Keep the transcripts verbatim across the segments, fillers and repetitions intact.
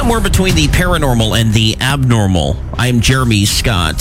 Somewhere between the paranormal and the abnormal. I'm Jeremy Scott.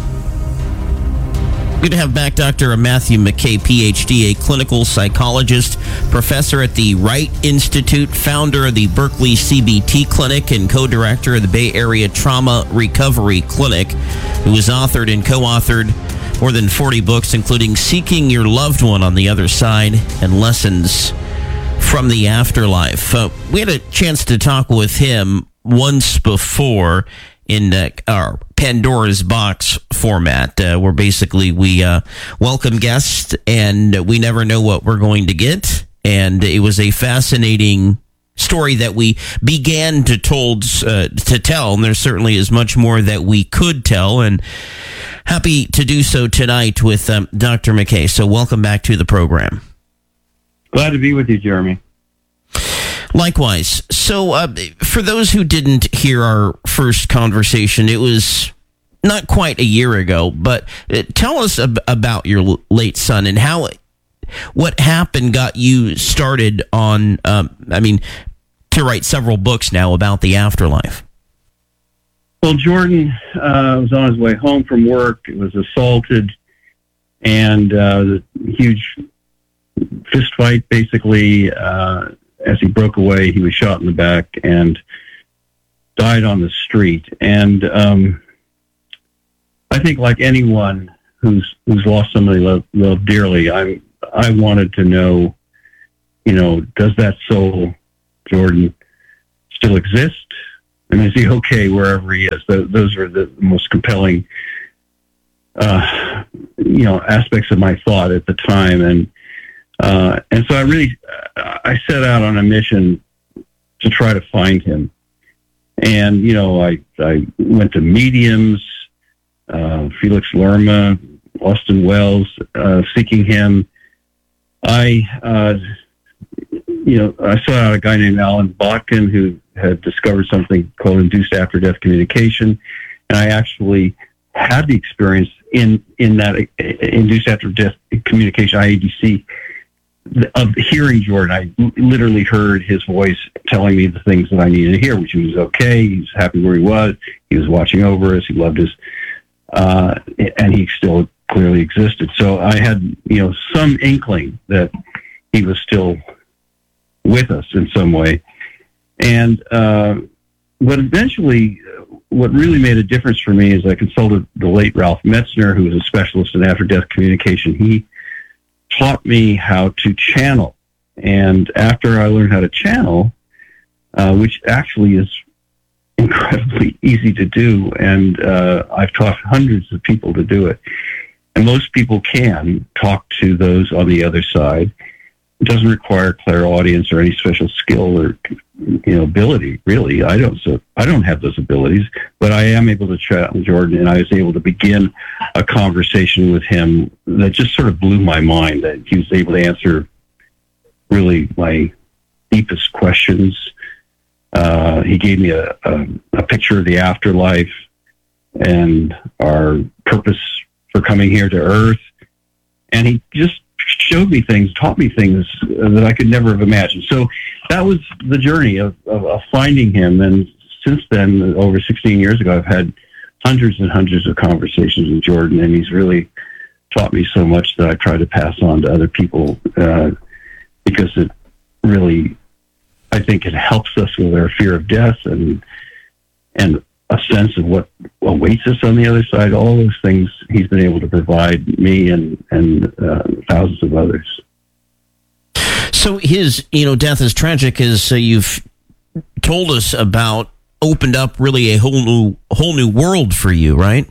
Good to have back Doctor Matthew McKay, P H D, a clinical psychologist, professor at the Wright Institute, founder of the Berkeley C B T Clinic, and co-director of the Bay Area Trauma Recovery Clinic, who has authored and co-authored more than forty books, including Seeking Your Loved One on the Other Side and Lessons from the Afterlife. Uh, we had a chance to talk with him once before in uh, our Pandora's Box format, uh, where basically we uh, welcome guests and we never know what we're going to get. And it was a fascinating story that we began to told uh, to tell, and there certainly is much more that we could tell. And happy to do so tonight with um, Doctor McKay. So welcome back to the program. Glad to be with you, Jeremy. Likewise. So uh, for those who didn't hear our first conversation, it was not quite a year ago, but uh, tell us ab- about your l- late son and how, what happened got you started on, um, I mean, to write several books now about the afterlife. Well, Jordan uh, was on his way home from work. He was assaulted, and uh, the huge fist fight, basically. Uh, as he broke away, he was shot in the back and died on the street. And um, I think, like anyone who's who's lost somebody loved love dearly, I I wanted to know, you know, does that soul, Jordan, still exist? And is he okay wherever he is? Those are the most compelling, uh, you know, aspects of my thought at the time. And Uh, and so I really, uh, I set out on a mission to try to find him. And, you know, I, I went to mediums, uh, Felix Lerma, Austin Wells, uh, seeking him. I, uh, you know, I sought out a guy named Alan Botkin who had discovered something called induced after-death communication. And I actually had the experience in, in that uh, induced after-death communication, I A D C, of hearing Jordan. I literally heard his voice telling me the things that I needed to hear, which he was okay, he was happy where he was, he was watching over us, he loved us, uh, and he still clearly existed. So I had, you know, some inkling that he was still with us in some way. And uh, but eventually, what really made a difference for me is I consulted the late Ralph Metzner, who was a specialist in after-death communication. He taught me how to channel. And after I learned how to channel, uh, which actually is incredibly easy to do, and uh, I've taught hundreds of people to do it, and most people can talk to those on the other side. It doesn't require clairaudience or any special skill or, you know, ability, really. I don't so I don't have those abilities, but I am able to chat with Jordan, and I was able to begin a conversation with him that just sort of blew my mind, that he was able to answer really my deepest questions. Uh, he gave me a, a, a picture of the afterlife and our purpose for coming here to Earth, and he just showed me things, taught me things that I could never have imagined. So that was the journey of, of, of finding him. And since then, over sixteen years ago, I've had hundreds and hundreds of conversations with Jordan, and he's really taught me so much that I try to pass on to other people, uh, because it really, I think it helps us with our fear of death and and a sense of what awaits us on the other side. All those things he's been able to provide me and, and uh, thousands of others. So his, you know, death is tragic, as uh, you've told us about, opened up really a whole new, whole new world for you, right?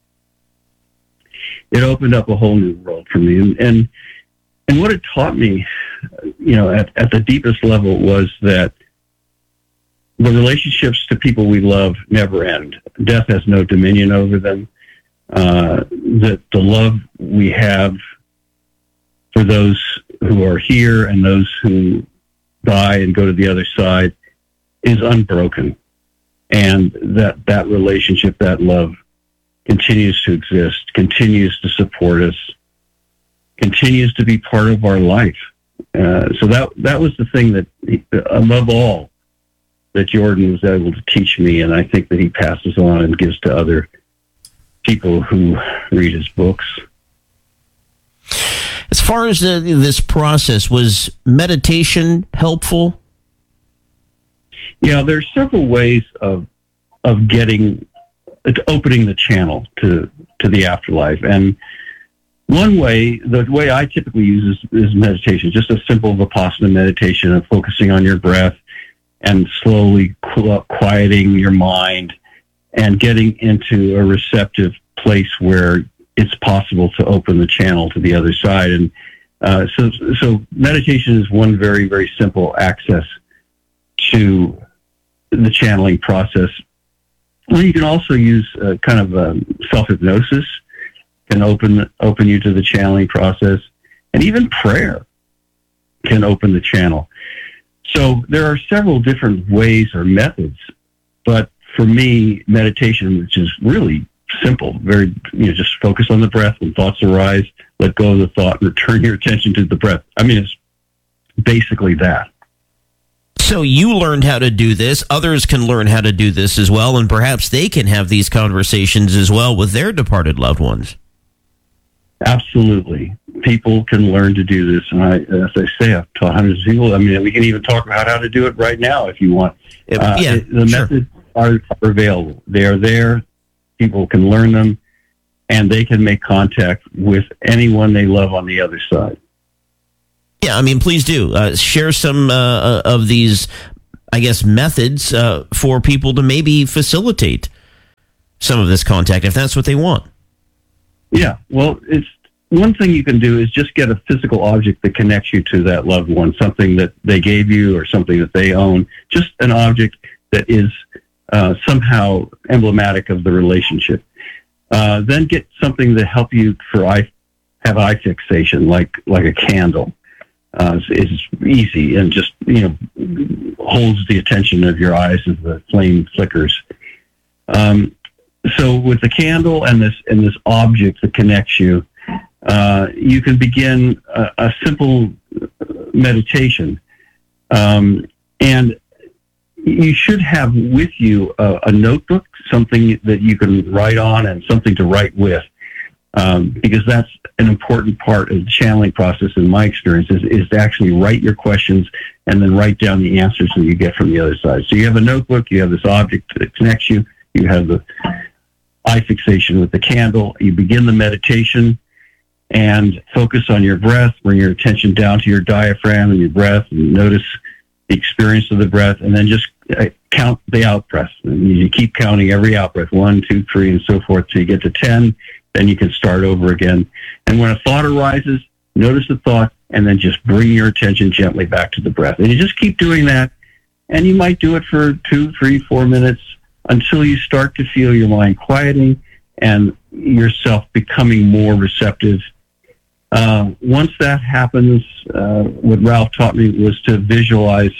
It opened up a whole new world for me. And, and, and what it taught me, you know, at, at the deepest level was that the relationships to people we love never end. Death has no dominion over them. Uh, that the love we have for those who are here and those who die and go to the other side is unbroken. And that, that relationship, that love continues to exist, continues to support us, continues to be part of our life. Uh, so that, that was the thing that, above all, that Jordan was able to teach me, and I think that he passes on and gives to other people who read his books. As far as uh, this process, was meditation helpful? Yeah, there's several ways of of getting, opening the channel to, to the afterlife. And one way, the way I typically use is, is meditation, just a simple Vipassana meditation of focusing on your breath and slowly quieting your mind and getting into a receptive place where it's possible to open the channel to the other side. And uh, so, so meditation is one very, very simple access to the channeling process. Well, you can also use uh, kind of um, self-hypnosis, can open open you to the channeling process, and even prayer can open the channel. So there are several different ways or methods, but for me, meditation, which is really simple, very, you know, just focus on the breath. When thoughts arise, let go of the thought and return your attention to the breath. I mean, it's basically that. So you learned how to do this. Others can learn how to do this as well, and perhaps they can have these conversations as well with their departed loved ones. Absolutely. People can learn to do this. And I, as I say, I've taught hundreds of people. I mean, we can even talk about how to do it right now if you want. Uh, yeah, the sure. methods are, are available. They are there. People can learn them, and they can make contact with anyone they love on the other side. Yeah, I mean, please do. Uh, share some uh, of these, I guess, methods uh, for people to maybe facilitate some of this contact if that's what they want. Yeah, well, it's one thing you can do is just get a physical object that connects you to that loved one, something that they gave you or something that they own, just an object that is uh, somehow emblematic of the relationship. Uh, then get something to help you for eye, have eye fixation, like like a candle. Uh, is easy and just, you know, holds the attention of your eyes as the flame flickers. Um, so with the candle and this and this object that connects you, uh, you can begin a, a simple meditation. Um, and you should have with you a, a notebook, something that you can write on and something to write with. Um, because that's an important part of the channeling process, in my experience, is, is to actually write your questions and then write down the answers that you get from the other side. So you have a notebook, you have this object that connects you, you have the eye fixation with the candle, you begin the meditation and focus on your breath, bring your attention down to your diaphragm and your breath, and notice the experience of the breath, and then just uh, count the out-breaths. And you keep counting every out-breath, one, two, three, and so forth, till you get to ten. Then you can start over again. And when a thought arises, notice the thought, and then just bring your attention gently back to the breath. And you just keep doing that, and you might do it for two, three, four minutes until you start to feel your mind quieting and yourself becoming more receptive. Uh, once that happens, uh, what Ralph taught me was to visualize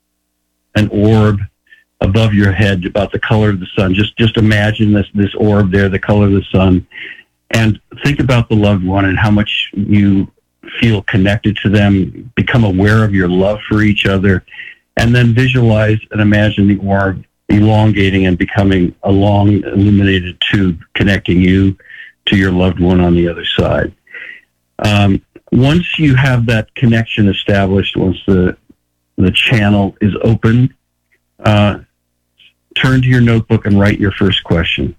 an orb above your head about the color of the sun. Just just imagine this this orb there, the color of the sun. And think about the loved one and how much you feel connected to them, become aware of your love for each other, and then visualize and imagine the orb elongating and becoming a long illuminated tube connecting you to your loved one on the other side. Um, once you have that connection established, once the, the channel is open, uh, turn to your notebook and write your first question.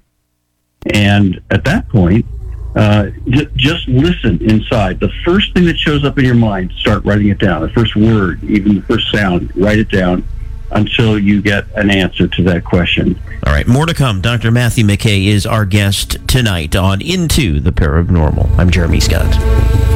And at that point, Uh, j- just listen inside. The first thing that shows up in your mind, start writing it down. The first word, even the first sound, write it down until you get an answer to that question. All right, more to come. Doctor Matthew McKay is our guest tonight on Into the Paranormal. I'm Jeremy Scott.